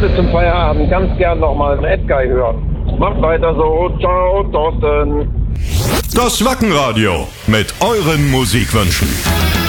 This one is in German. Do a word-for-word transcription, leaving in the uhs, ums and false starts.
würde zum Feierabend ganz gern nochmal einen Edguy hören. Macht weiter so. Ciao, Thorsten. Das Wackenradio mit euren Musikwünschen.